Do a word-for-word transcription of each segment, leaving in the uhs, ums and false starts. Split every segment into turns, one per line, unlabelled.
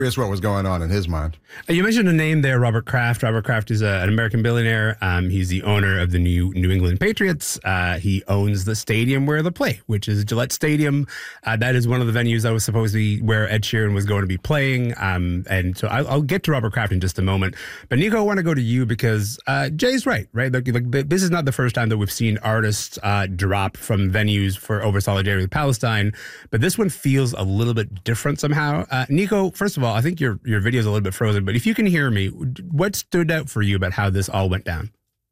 what was going on in his mind.
You mentioned a name there, Robert Kraft. Robert Kraft is a, an American billionaire. Um, he's the owner of the New New England Patriots. Uh, he owns the stadium where they play, which is Gillette Stadium. Uh, that is one of the venues that was supposed to be where Ed Sheeran was going to be playing. Um, and so I'll, I'll get to Robert Kraft in just a moment. But Nico, I want to go to you because uh, Jay's right, right? Like, like, this is not the first time that we've seen artists uh, drop from venues for over solidarity with Palestine. But this one feels a little bit different somehow. Uh, Nico, first of all, I think your your video is a little bit frozen, but if you can hear me, what stood out for you about how this all went down?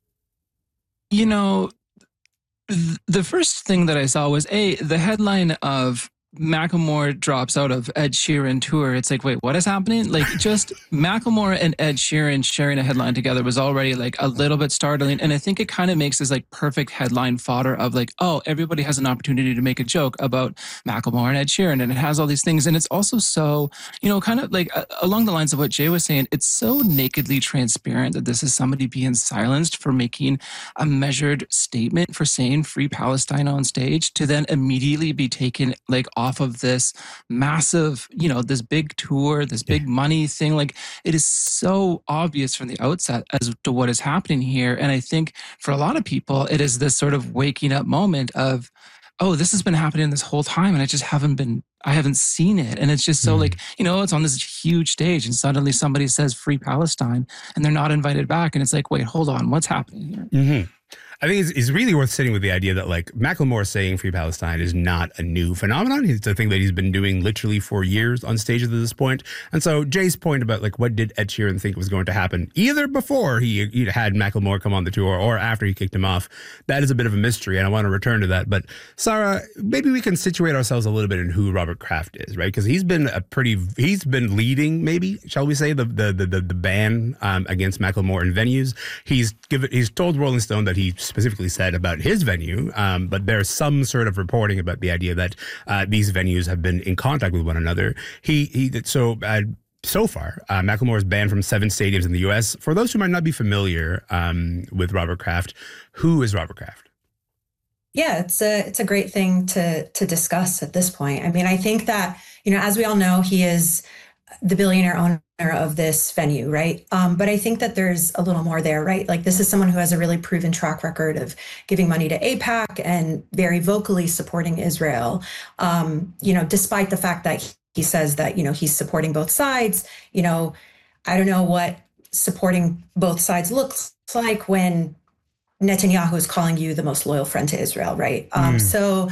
You know, th- the first thing that I saw was, A, the headline of Macklemore drops out of Ed Sheeran tour. It's like, wait, what is happening? Like, just Macklemore and Ed Sheeran sharing a headline together was already like a little bit startling. And I think it kind of makes this like perfect headline fodder of like, oh, everybody has an opportunity to make a joke about Macklemore and Ed Sheeran. And it has all these things. And it's also so, you know, kind of like uh, along the lines of what Jay was saying, it's so nakedly transparent that this is somebody being silenced for making a measured statement, for saying free Palestine on stage, to then immediately be taken like off of this massive, you know, this big tour, this big money thing. Like, it is so obvious from the outset as to what is happening here. And I think for a lot of people, it is this sort of waking up moment of, oh, this has been happening this whole time and I just haven't been, I haven't seen it. And it's just so mm. like, you know, it's on this huge stage and suddenly somebody says free Palestine and they're not invited back. And it's like, wait, hold on, what's happening here?
Mm-hmm. I think it's, it's really worth sitting with the idea that, like, Macklemore saying Free Palestine is not a new phenomenon. It's a thing that he's been doing literally for years on stages at this point. And so Jay's point about, like, what did Ed Sheeran think was going to happen, either before he, he had Macklemore come on the tour or after he kicked him off, that is a bit of a mystery, and I want to return to that. But, Sarah, maybe we can situate ourselves a little bit in who Robert Kraft is, right? Because he's been a pretty, he's been leading, maybe, shall we say, the the the, the, the ban um, against Macklemore in venues. He's given, he's told Rolling Stone that he specifically said about his venue, um, but there's some sort of reporting about the idea that uh, these venues have been in contact with one another. He he so uh, so far, uh, Macklemore is banned from seven stadiums in the U S. For those who might not be familiar um, with Robert Kraft, who is Robert Kraft?
Yeah, it's a it's a great thing to to discuss at this point. I mean, I think that, you know, as we all know, he is the billionaire owner of this venue, right? Um, but I think that there's a little more there, right? Like, this is someone who has a really proven track record of giving money to AIPAC and very vocally supporting Israel. Um, you know, despite the fact that he says that, you know, he's supporting both sides. You know, I don't know what supporting both sides looks like when Netanyahu is calling you the most loyal friend to Israel, right? Mm. Um, so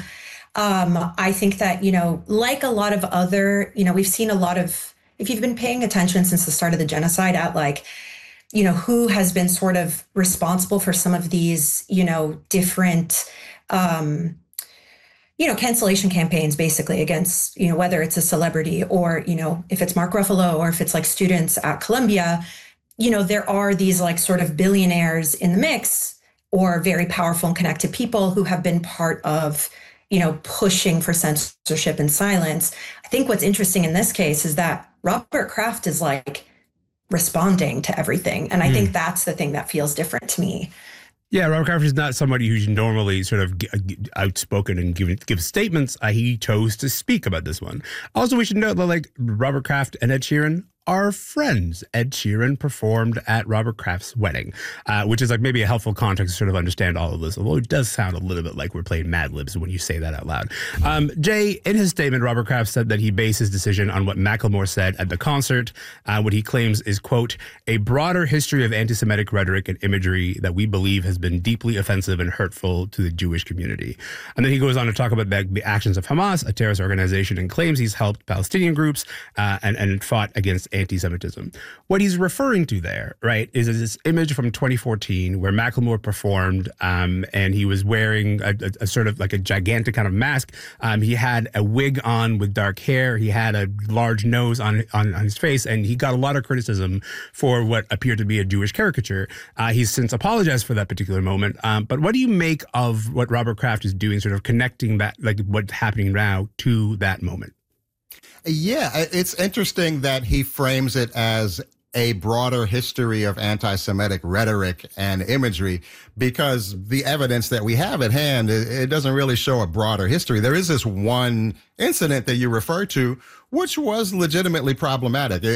um, I think that, you know, like a lot of other, you know, we've seen a lot of, if you've been paying attention since the start of the genocide at, like, you know, who has been sort of responsible for some of these, you know, different, um, you know, cancellation campaigns, basically, against, you know, whether it's a celebrity or, you know, if it's Mark Ruffalo or if it's like students at Columbia, you know, there are these like sort of billionaires in the mix or very powerful and connected people who have been part of, you know, pushing for censorship and silence. I think what's interesting in this case is that Robert Kraft is like responding to everything. And I mm. think that's the thing that feels different to me.
Yeah, Robert Kraft is not somebody who's normally sort of outspoken and give, give statements. Uh, he chose to speak about this one. Also, we should note that, like, Robert Kraft and Ed Sheeran are friends. Ed Sheeran performed at Robert Kraft's wedding, uh, which is like maybe a helpful context to sort of understand all of this, although it does sound a little bit like we're playing Mad Libs when you say that out loud. Um, Jay, in his statement, Robert Kraft said that he based his decision on what Macklemore said at the concert, uh, what he claims is, quote, a broader history of anti-Semitic rhetoric and imagery that we believe has been deeply offensive and hurtful to the Jewish community. And then he goes on to talk about the, the actions of Hamas, a terrorist organization, and claims he's helped Palestinian groups uh, and, and fought against anti-Semitism. What he's referring to there, right, is this image from twenty fourteen where Macklemore performed um, and he was wearing a, a, a sort of like a gigantic kind of mask. Um, he had a wig on with dark hair. He had a large nose on, on, on his face, and he got a lot of criticism for what appeared to be a Jewish caricature. Uh, he's since apologized for that particular moment. Um, but what do you make of what Robert Kraft is doing, sort of connecting that, like what's happening now, to that moment?
Yeah, it's interesting that he frames it as a broader history of anti-Semitic rhetoric and imagery, because the evidence that we have at hand, it, it doesn't really show a broader history. There is this one incident that you refer to, which was legitimately problematic. It,